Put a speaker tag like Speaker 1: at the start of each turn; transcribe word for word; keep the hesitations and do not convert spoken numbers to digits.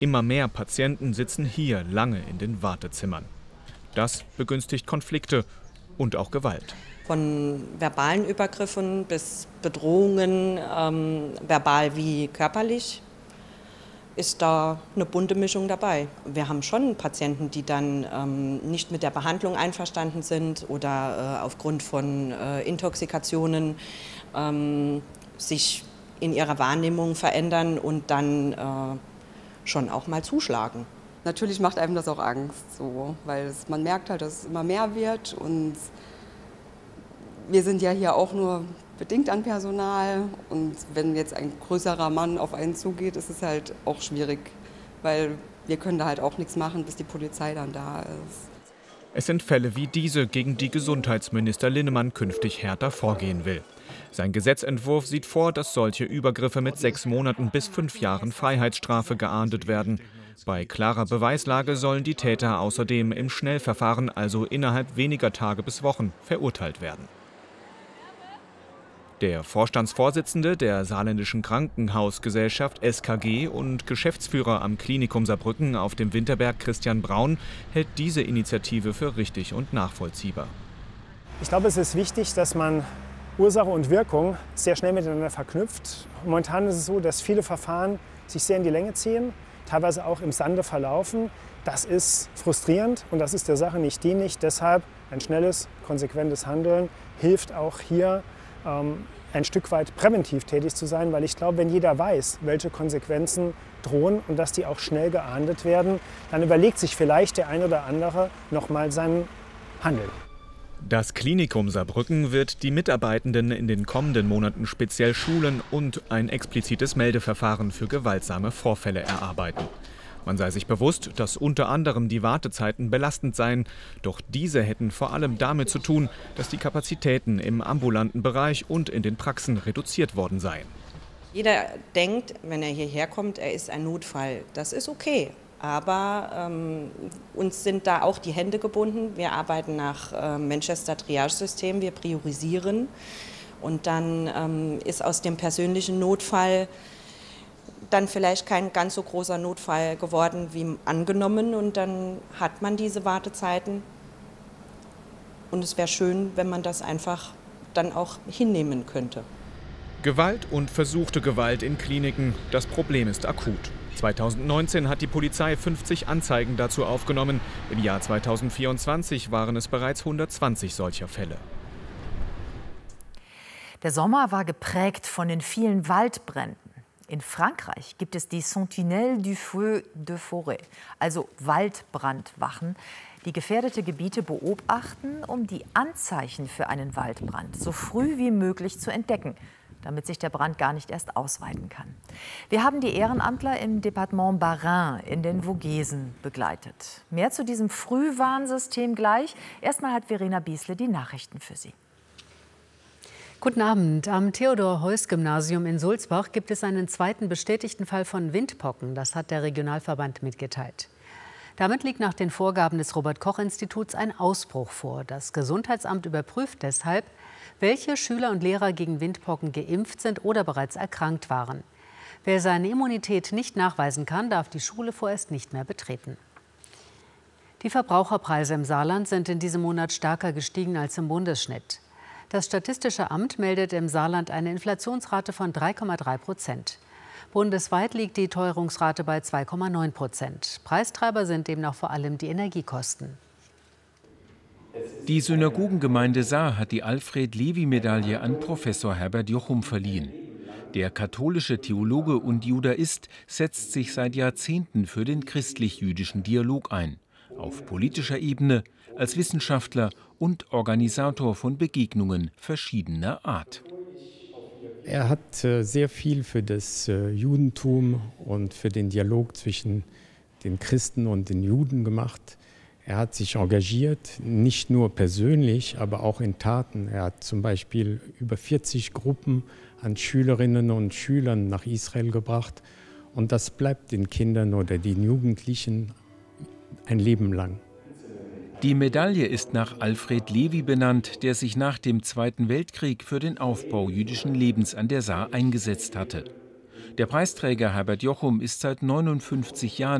Speaker 1: Immer mehr Patienten sitzen hier lange in den Wartezimmern. Das begünstigt Konflikte und auch Gewalt.
Speaker 2: Von verbalen Übergriffen bis Bedrohungen, ähm, verbal wie körperlich, ist da eine bunte Mischung dabei. Wir haben schon Patienten, die dann ähm, nicht mit der Behandlung einverstanden sind oder äh, aufgrund von äh, Intoxikationen ähm, sich in ihrer Wahrnehmung verändern und dann äh, schon auch mal zuschlagen.
Speaker 3: Natürlich macht einem das auch Angst, so, weil es, man merkt halt, dass es immer mehr wird und wir sind ja hier auch nur bedingt an Personal und wenn jetzt ein größerer Mann auf einen zugeht, ist es halt auch schwierig, weil wir können da halt auch nichts machen, bis die Polizei dann da ist.
Speaker 1: Es sind Fälle wie diese, gegen die Gesundheitsminister Linnemann künftig härter vorgehen will. Sein Gesetzentwurf sieht vor, dass solche Übergriffe mit sechs Monaten bis fünf Jahren Freiheitsstrafe geahndet werden. Bei klarer Beweislage sollen die Täter außerdem im Schnellverfahren, also innerhalb weniger Tage bis Wochen, verurteilt werden. Der Vorstandsvorsitzende der Saarländischen Krankenhausgesellschaft S K G und Geschäftsführer am Klinikum Saarbrücken auf dem Winterberg, Christian Braun, hält diese Initiative für richtig und nachvollziehbar.
Speaker 4: Ich glaube, es ist wichtig, dass man Ursache und Wirkung sehr schnell miteinander verknüpft. Momentan ist es so, dass viele Verfahren sich sehr in die Länge ziehen, teilweise auch im Sande verlaufen. Das ist frustrierend und das ist der Sache nicht dienlich. Deshalb ein schnelles, konsequentes Handeln hilft auch hier, ähm, ein Stück weit präventiv tätig zu sein, weil ich glaube, wenn jeder weiß, welche Konsequenzen drohen und dass die auch schnell geahndet werden, dann überlegt sich vielleicht der ein oder andere noch mal sein Handeln.
Speaker 1: Das Klinikum Saarbrücken wird die Mitarbeitenden in den kommenden Monaten speziell schulen und ein explizites Meldeverfahren für gewaltsame Vorfälle erarbeiten. Man sei sich bewusst, dass unter anderem die Wartezeiten belastend seien. Doch diese hätten vor allem damit zu tun, dass die Kapazitäten im ambulanten Bereich und in den Praxen reduziert worden seien.
Speaker 2: Jeder denkt, wenn er hierher kommt, er ist ein Notfall. Das ist okay. Aber ähm, uns sind da auch die Hände gebunden. Wir arbeiten nach äh, Manchester Triage-System, wir priorisieren. Und dann ähm, ist aus dem persönlichen Notfall dann vielleicht kein ganz so großer Notfall geworden wie angenommen. Und dann hat man diese Wartezeiten. Und es wäre schön, wenn man das einfach dann auch hinnehmen könnte.
Speaker 1: Gewalt und versuchte Gewalt in Kliniken, das Problem ist akut. zweitausendneunzehn hat die Polizei fünfzig Anzeigen dazu aufgenommen. Im Jahr zweitausendvierundzwanzig waren es bereits hundertzwanzig solcher Fälle.
Speaker 5: Der Sommer war geprägt von den vielen Waldbränden. In Frankreich gibt es die Sentinelles du Feu de Forêt, also Waldbrandwachen, die gefährdete Gebiete beobachten, um die Anzeichen für einen Waldbrand so früh wie möglich zu entdecken, damit sich der Brand gar nicht erst ausweiten kann. Wir haben die Ehrenamtler im Departement Bas-Rhin in den Vogesen begleitet. Mehr zu diesem Frühwarnsystem gleich. Erstmal hat Verena Biesle die Nachrichten für Sie.
Speaker 6: Guten Abend. Am Theodor-Heuss-Gymnasium in Sulzbach gibt es einen zweiten bestätigten Fall von Windpocken. Das hat der Regionalverband mitgeteilt. Damit liegt nach den Vorgaben des Robert-Koch-Instituts ein Ausbruch vor. Das Gesundheitsamt überprüft deshalb, welche Schüler und Lehrer gegen Windpocken geimpft sind oder bereits erkrankt waren. Wer seine Immunität nicht nachweisen kann, darf die Schule vorerst nicht mehr betreten. Die Verbraucherpreise im Saarland sind in diesem Monat stärker gestiegen als im Bundesschnitt. Das Statistische Amt meldet im Saarland eine Inflationsrate von drei Komma drei Prozent. Bundesweit liegt die Teuerungsrate bei zwei Komma neun Prozent. Preistreiber sind demnach vor allem die Energiekosten.
Speaker 7: Die Synagogengemeinde Saar hat die Alfred-Lewy-Medaille an Professor Herbert Jochum verliehen. Der katholische Theologe und Judaist setzt sich seit Jahrzehnten für den christlich-jüdischen Dialog ein. Auf politischer Ebene, als Wissenschaftler und Organisator von Begegnungen verschiedener Art.
Speaker 8: Er hat sehr viel für das Judentum und für den Dialog zwischen den Christen und den Juden gemacht. Er hat sich engagiert, nicht nur persönlich, aber auch in Taten. Er hat zum Beispiel über vierzig Gruppen an Schülerinnen und Schülern nach Israel gebracht. Und das bleibt den Kindern oder den Jugendlichen ein Leben lang.
Speaker 7: Die Medaille ist nach Alfred Lewy benannt, der sich nach dem Zweiten Weltkrieg für den Aufbau jüdischen Lebens an der Saar eingesetzt hatte. Der Preisträger Herbert Jochum ist seit neunundfünfzig Jahren